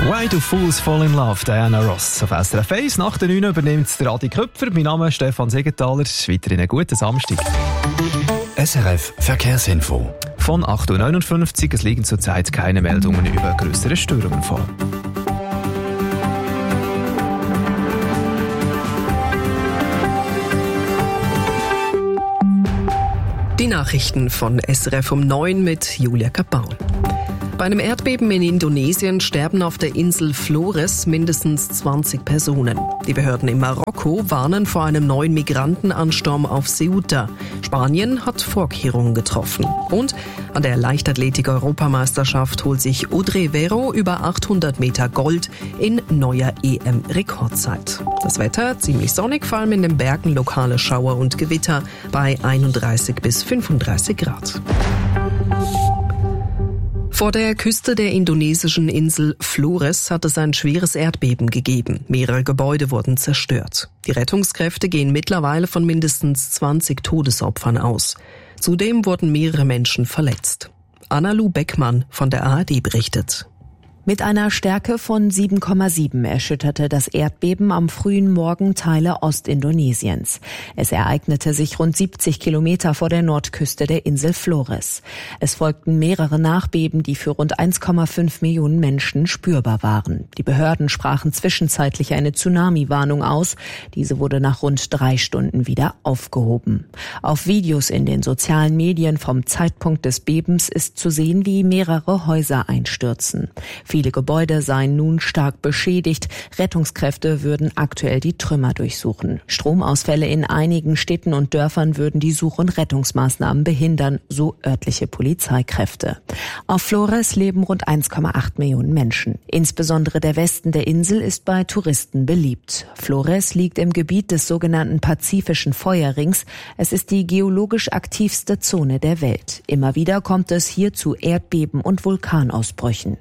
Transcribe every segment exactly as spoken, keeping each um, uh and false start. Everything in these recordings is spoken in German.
Why do Fools Fall in Love, Diana Ross. Auf S R F eins nach der neun übernimmt der Adi Köpfer. Mein Name ist Stefan Segenthaler. Es ist weiterhin ein guter Samstag. S R F Verkehrsinfo. Von acht Uhr neunundfünfzig. Es liegen zurzeit keine Meldungen über größere Störungen vor. Die Nachrichten von S R F um neun mit Julia Kapaun. Bei einem Erdbeben in Indonesien sterben auf der Insel Flores mindestens zwanzig Personen. Die Behörden in Marokko warnen vor einem neuen Migrantenansturm auf Ceuta. Spanien hat Vorkehrungen getroffen. Und an der Leichtathletik-Europameisterschaft holt sich Audrey Vero über achthundert Meter Gold in neuer E M-Rekordzeit. Das Wetter ziemlich sonnig, vor allem in den Bergen lokale Schauer und Gewitter bei einunddreißig bis fünfunddreißig Grad. Vor der Küste der indonesischen Insel Flores hat es ein schweres Erdbeben gegeben. Mehrere Gebäude wurden zerstört. Die Rettungskräfte gehen mittlerweile von mindestens zwanzig Todesopfern aus. Zudem wurden mehrere Menschen verletzt. Anna-Lu Beckmann von der A R D berichtet. Mit einer Stärke von sieben Komma sieben erschütterte das Erdbeben am frühen Morgen Teile Ostindonesiens. Es ereignete sich rund siebzig Kilometer vor der Nordküste der Insel Flores. Es folgten mehrere Nachbeben, die für rund eins Komma fünf Millionen Menschen spürbar waren. Die Behörden sprachen zwischenzeitlich eine Tsunami-Warnung aus. Diese wurde nach rund drei Stunden wieder aufgehoben. Auf Videos in den sozialen Medien vom Zeitpunkt des Bebens ist zu sehen, wie mehrere Häuser einstürzen. Viele Gebäude seien nun stark beschädigt. Rettungskräfte würden aktuell die Trümmer durchsuchen. Stromausfälle in einigen Städten und Dörfern würden die Such- und Rettungsmaßnahmen behindern, so örtliche Polizeikräfte. Auf Flores leben rund eins Komma acht Millionen Menschen. Insbesondere der Westen der Insel ist bei Touristen beliebt. Flores liegt im Gebiet des sogenannten Pazifischen Feuerrings. Es ist die geologisch aktivste Zone der Welt. Immer wieder kommt es hier zu Erdbeben und Vulkanausbrüchen.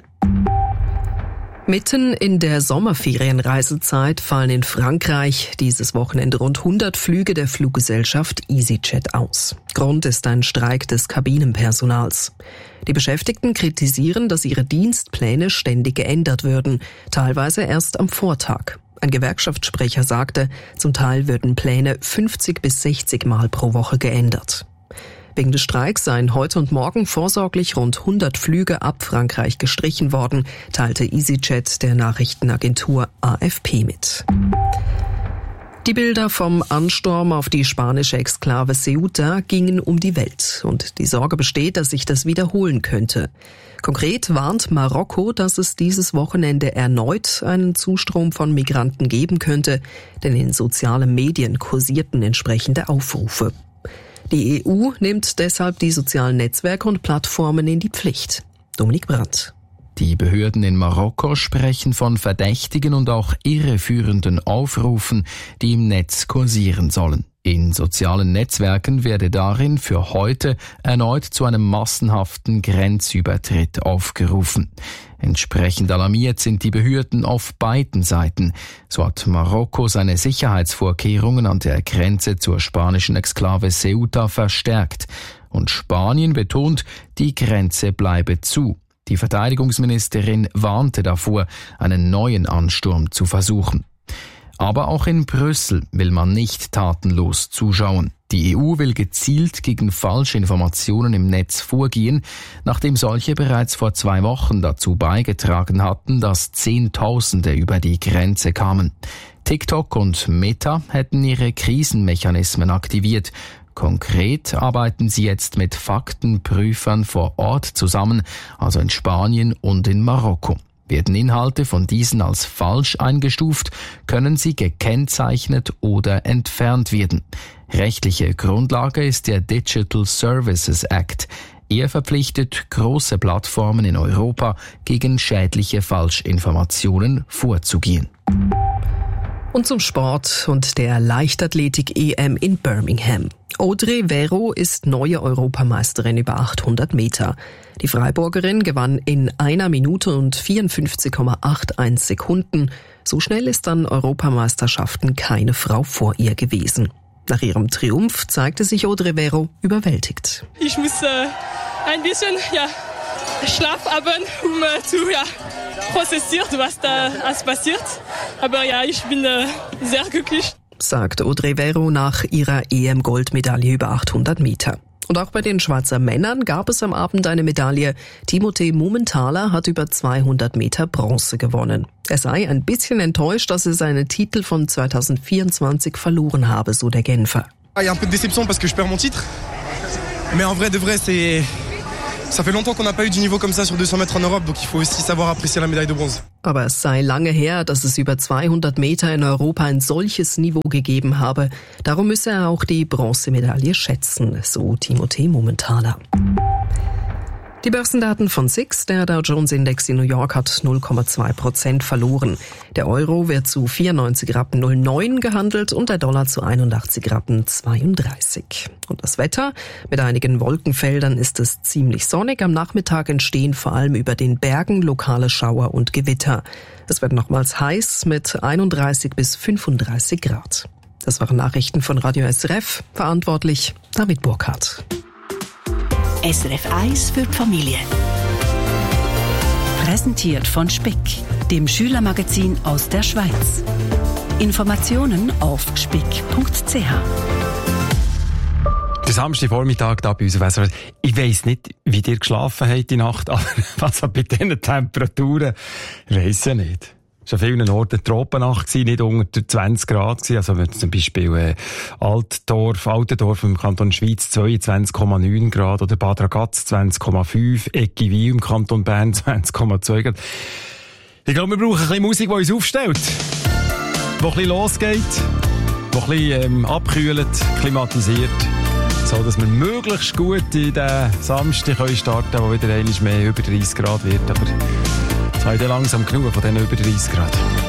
Mitten in der Sommerferienreisezeit fallen in Frankreich dieses Wochenende rund hundert Flüge der Fluggesellschaft EasyJet aus. Grund ist ein Streik des Kabinenpersonals. Die Beschäftigten kritisieren, dass ihre Dienstpläne ständig geändert würden, teilweise erst am Vortag. Ein Gewerkschaftssprecher sagte, zum Teil würden Pläne fünfzig bis sechzig Mal pro Woche geändert. Wegen des Streiks seien heute und morgen vorsorglich rund hundert Flüge ab Frankreich gestrichen worden, teilte EasyJet der Nachrichtenagentur A F P mit. Die Bilder vom Ansturm auf die spanische Exklave Ceuta gingen um die Welt und die Sorge besteht, dass sich das wiederholen könnte. Konkret warnt Marokko, dass es dieses Wochenende erneut einen Zustrom von Migranten geben könnte, denn in sozialen Medien kursierten entsprechende Aufrufe. Die E U nimmt deshalb die sozialen Netzwerke und Plattformen in die Pflicht. Dominik Brandt. Die Behörden in Marokko sprechen von verdächtigen und auch irreführenden Aufrufen, die im Netz kursieren sollen. In sozialen Netzwerken werde darin für heute erneut zu einem massenhaften Grenzübertritt aufgerufen. Entsprechend alarmiert sind die Behörden auf beiden Seiten. So hat Marokko seine Sicherheitsvorkehrungen an der Grenze zur spanischen Exklave Ceuta verstärkt. Und Spanien betont, die Grenze bleibe zu. Die Verteidigungsministerin warnte davor, einen neuen Ansturm zu versuchen. Aber auch in Brüssel will man nicht tatenlos zuschauen. Die E U will gezielt gegen falsche Informationen im Netz vorgehen, nachdem solche bereits vor zwei Wochen dazu beigetragen hatten, dass Zehntausende über die Grenze kamen. TikTok und Meta hätten ihre Krisenmechanismen aktiviert. Konkret arbeiten sie jetzt mit Faktenprüfern vor Ort zusammen, also in Spanien und in Marokko. Werden Inhalte von diesen als falsch eingestuft, können sie gekennzeichnet oder entfernt werden. Rechtliche Grundlage ist der Digital Services Act. Er verpflichtet große Plattformen in Europa, gegen schädliche Falschinformationen vorzugehen. Und zum Sport und der Leichtathletik-E M in Birmingham. Audrey Vero ist neue Europameisterin über achthundert Meter. Die Freiburgerin gewann in einer Minute und vierundfünfzig Komma einundachtzig Sekunden. So schnell ist an Europameisterschaften keine Frau vor ihr gewesen. Nach ihrem Triumph zeigte sich Audrey Vero überwältigt. Ich muss äh, ein bisschen ja, Schlafabend, um äh, zu ja, prozessieren, was da alles passiert. Aber ja, ich bin äh, sehr glücklich. Sagt Audrey Vero nach ihrer E M-Goldmedaille über achthundert Meter. Und auch bei den Schweizer Männern gab es am Abend eine Medaille. Timothée Mumenthaler hat über zweihundert Meter Bronze gewonnen. Er sei ein bisschen enttäuscht, dass er seinen Titel von zweitausendvierundzwanzig verloren habe, so der Genfer. Il y a un peu de déception parce que je perds mon titre. Mais en vrai de vrai, c'est ça fait longtemps qu'on n'a pas eu du niveau comme ça sur deux cents mètres en Europe, donc il faut aussi savoir apprécier la médaille de bronze. Aber es sei lange her, dass es über zweihundert Meter in Europa ein solches Niveau gegeben habe. Darum müsse er auch die Bronzemedaille schätzen, so Timothée Mumenthaler. Die Börsendaten von S I X, der Dow Jones Index in New York hat null Komma zwei Prozent verloren. Der Euro wird zu vierundneunzig Rappen null neun gehandelt und der Dollar zu einundachtzig Rappen zweiunddreißig. Und das Wetter? Mit einigen Wolkenfeldern ist es ziemlich sonnig. Am Nachmittag entstehen vor allem über den Bergen lokale Schauer und Gewitter. Es wird nochmals heiß mit einunddreißig bis fünfunddreißig Grad. Das waren Nachrichten von Radio S R F. Verantwortlich David Burkhardt. S R F eins für die Familie. Präsentiert von Speck, dem Schülermagazin aus der Schweiz. Informationen auf speck punkt c h. Der Samstagvormittag da bei uns auf S R F. Ich weiss nicht, wie ihr geschlafen habt die Nacht, aber was bei diesen Temperaturen, ich weiss ja nicht. Es war an vielen Orten eine Tropennacht, nicht unter zwanzig Grad. Also zum Beispiel äh, Altdorf, Altendorf im Kanton Schweiz zweiundzwanzig Komma neun Grad oder Bad Ragaz zwanzig Komma fünf, Eckiwil im Kanton Bern zwanzig Komma zwei Grad. Ich glaube, wir brauchen ein bisschen Musik, die uns aufstellt, die ein bisschen losgeht, die ein bisschen ähm, abkühlt, klimatisiert, so dass wir möglichst gut in den Samstag starten können, wo wieder einmal mehr über dreißig Grad wird. Aber jetzt habe ich langsam genug von diesen über dreißig Grad.